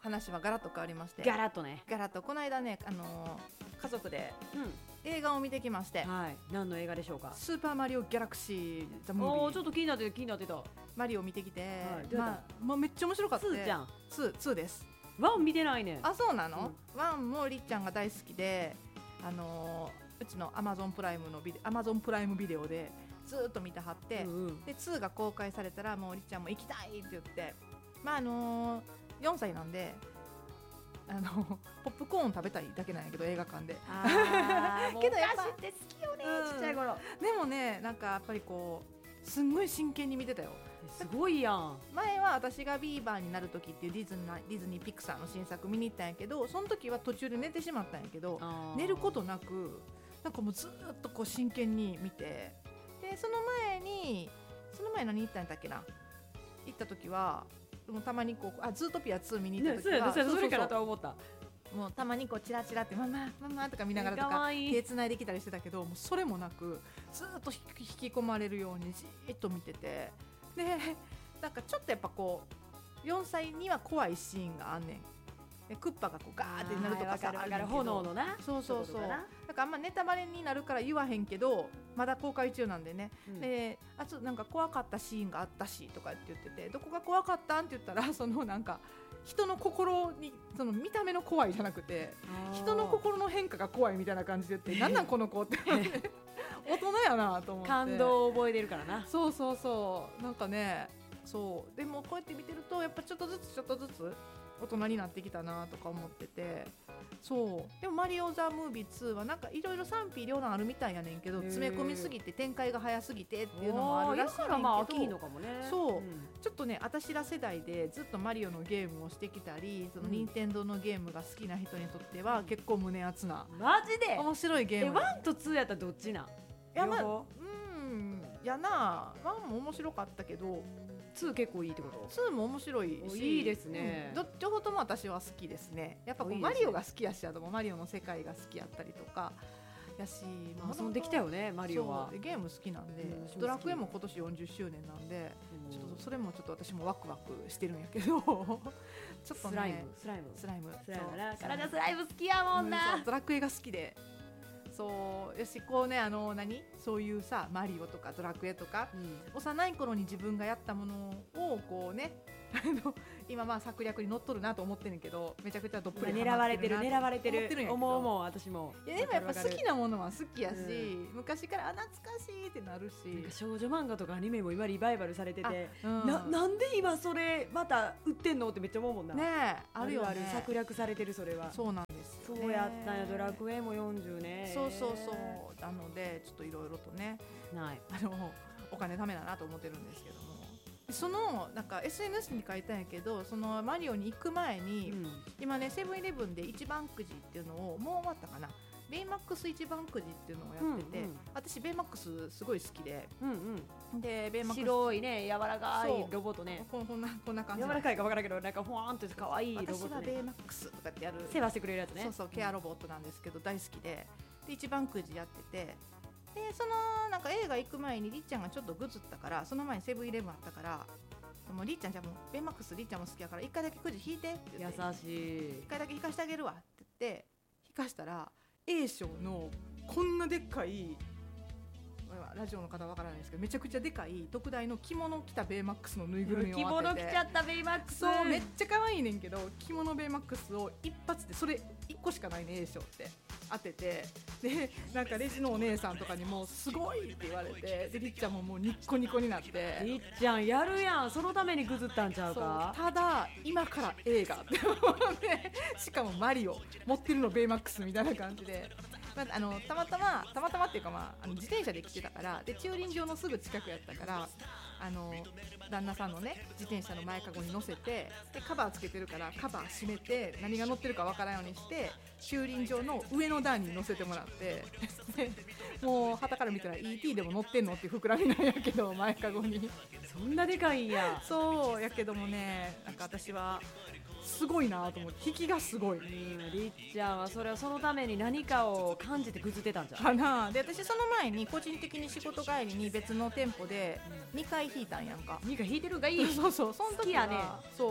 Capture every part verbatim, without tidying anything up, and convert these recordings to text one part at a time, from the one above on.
話はガラッと変わりまして、 ガラッとね、 ガラッとこの間ね、あのー、家族でうん映画を見てきまして、 はい、何の映画でしょうか。 スーパーマリオギャラクシーザムービー、 おーちょっと気になってた気になってた。 マリオ見てきて、 はいどうやったまあ、まあめっちゃ面白かったツーじゃん。 ツー、ツーです。 ワン見てないね。 あ、そうなの、ワンもりっちゃんが大好きで、あのー、うちのアマゾンプライムのビデアマゾンプライムビデオでずーっと見てはって、 うんうん、 でツーが公開されたらもうりっちゃんも行きたいって言って、まああのー、よんさいなんであのポップコーン食べたいだけなんやけど映画館で。 あーけどやっぱもうお菓子って好きよね、 うんちっちゃい頃。 でもね、なんかやっぱりこうすんごい真剣に見てたよ。 すごいやん。 前は私がビーバーになる時っていうディズニーディズニーピクサーの新作見に行ったんやけど、その時は途中で寝てしまったんやけど、寝ることなくなんかもうずっとこう真剣に見て、でその前にその前何行ったんだっけな、行った時はもうたまにこうあズートピアツー見に行った時は、 ね、それからとは思った。 もうたまにこうチラチラってママママとか見ながらとか手つないできたりしてたけど、もうそれもなくずっと引き込まれるようにじーっと見てて、でなんかちょっとやっぱこうよんさいには怖いシーンがあんねん。でクッパがこうガーってなるとかさ、 ある炎のな、 そうそうそう、だからあんまネタバレになるから言わへんけど、まだ公開中なんでね、うん、であとなんか怖かったシーンがあったしとかって言ってて、どこが怖かったんって言ったら、そのなんか人の心に、その見た目の怖いじゃなくて人の心の変化が怖いみたいな感じで言って、なんなんこの子って大人やなと思って、 感動を覚えてるからな。 そうそうそう、なんかね、そうでもこうやって見てるとやっぱちょっとずつちょっとずつ大人になってきたなとか思ってて、そうでもマリオザムービーツーはなんかいろいろ賛否両論あるみたいやねんけど、詰め込みすぎて展開が早すぎてっていうのもあるらしいねんけど、 だからまあ飽きひんのかもね。 そう、 うん、 ちょっとね私ら世代でずっとマリオのゲームをしてきたり、その任天堂のゲームが好きな人にとっては結構胸熱な、 マジで面白いゲーム。 えワンとツーやったらどっちなん？いや、まあ、うんやな、ワンも面白かったけどツー結構いいってこと？ ツーも面白いし、 いいですね、 うん、ど両方とも私は好きですね。やっぱこうマリオが好きやし、あともマリオの世界が好きやったりとかやし、 まあ、遊んできたよねマリオは。 ゲーム好きなんで、 うん、 ドラクエも今年よんじゅっしゅうねんなんで、ちょっとそれもちょっと私もワクワクしてるんやけどちょっとね、 スライムスライムスライムスライムな、体スライム好きやもんな、 うん、ドラクエが好きで、そうよし、こうね、あの何そういうさマリオとかドラクエとか、うん、幼い頃に自分がやったものをこうねあの今まあ策略にのっとるなと思ってるけど、めちゃくちゃどっぷり狙われてる狙われてるる思うもん私も。 いやでもやっぱ好きなものは好きやし、うん、昔からあ懐かしいってなるし、 なんか少女漫画とかアニメも今リバイバルされてて、 うん、 な, なんで今それまた売ってんのってめっちゃ思うもんな。 ねえ、あるよね、 あるある策略されてる、それはそうなんですよ、ね、 そうやったんや。ドラクエもよんじゅうね。 そうそうそうなのでちょっといろいろとね、 ないあのお金ためだなと思ってるんですけども、そのなんか エスエヌエス に書いたんやけど、そのマリオに行く前に、うん、今ねセブンイレブンで一番くじっていうのをもう終わったかな、ベイマックス一番くじっていうのをやってて、うんうん、私ベイマックスすごい好きで、うんうん、でベイマックス白いね柔らかいロボットね、 こんなこんな感じ、 柔らかいか分からんけどなんかふわーんと可愛いロボットね。 私はベイマックスとかってやる世話してくれるやつね。 そうそう、ケアロボットなんですけど大好きで、で一番くじやってて、でそのなんか映画行く前にりっちゃんがちょっとグズったから、その前にセブンイレブンあったから、もうりっちゃんじゃもうベイマックスりっちゃんも好きやから一回だけくじ引いてって言って、 優しい、 一回だけ引かしてあげるわって言って引かしたら A 賞のこんなでっかい、ラジオの方はわからないですけどめちゃくちゃでかい特大の着物着たベイマックスのぬいぐるみを当てて、 着物着ちゃったベイマックス、 そうめっちゃ可愛いねんけど、着物ベイマックスを一発でそれいっこしかないね A 賞って当てて、でなんかレジのお姉さんとかにもすごいって言われて、でりっちゃんももうニッコニコになって、 りっちゃんやるやん、そのためにぐずったんちゃうか。 ただ今から映画って思ってしかもマリオ持ってるのベイマックスみたいな感じで、まあ、あのたまたまたまたまっていうか、まあ、あの自転車で来てたからで駐輪場のすぐ近くやったから、あの旦那さんのね自転車の前かごに乗せて、でカバーつけてるからカバー閉めて何が乗ってるかわからんようにして駐輪場の上の段に乗せてもらってもう旗から見たら イーティー でも乗ってんのっていう膨らみなんやけど前かごにそんなでかいんや。 そうやけどもね、なんか私はすごいなと思って、引きがすごい、うん、 りっちゃんはそれはそのために何かを感じてぐずってたんじゃんかな。で私その前に個人的に仕事帰りに別の店舗でにかい引いたんやんか。 にかい引いてるんかいいそうそう、その時は好きやね。 そう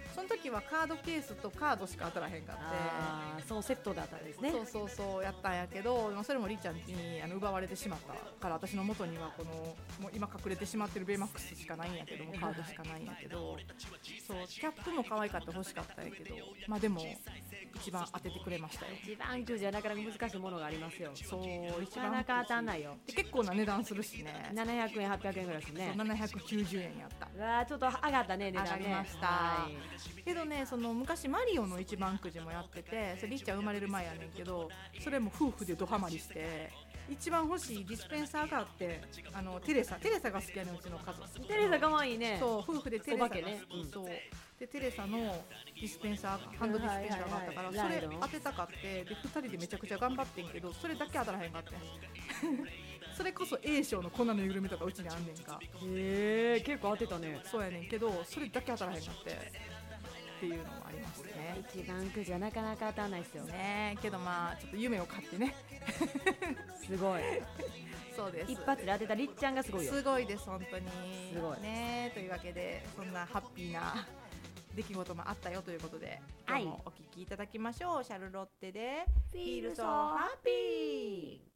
その時はカードケースとカードしか当たらへんかってあーそのセットだったんですね。 そうそうそうやったんやけど、それもりーちゃんにあの奪われてしまったから私の元にはこのもう今隠れてしまってるベイマックスしかないんやけどもカードしかないんやけど、そうキャップも可愛かった欲しかったんやけど、まあでも一番当ててくれましたよ。 一番くじはなかなか難しいものがありますよ。 そう一番なかなか当たんないよ。 で結構な値段するしね。 ななひゃくえんはっぴゃくえんぐらいですね。 そうななひゃくきゅうじゅうえんやった。 うわーちょっと上がったね値段ね。 上がりました、 はけどねその昔マリオの一番くじもやってて、それりっちゃん生まれる前やねんけど、それも夫婦でドハマりして一番欲しいディスペンサーがあって、あのテレサテレサが好きやねんうちの家族。 い。テレサ可愛いね。 そう夫婦でテレサがお化けねうんそうでテレサのディスペンサーハンドディスペンサーがあったから、 はいはいはいそれ当てたかってでふたりでめちゃくちゃ頑張ってんけど、それだけ当たらへんかってんそれこそ A 賞の粉のゆるみとかうちにあんねんか。 へえ結構当てたね。 そうやねんけどそれだけ当たらへんかってっていうのもありますね。 一番くじはなかなか当たんないですよね。 ねけどまあちょっと夢を買ってねすごい。 そうです一発で当てたりっちゃんがすごいよ。 すごいです本当にすごいね。というわけでそんなハッピーな出来事もあったよということで、今日もお聞きいただきましょう。シャルロッテで Feel so happy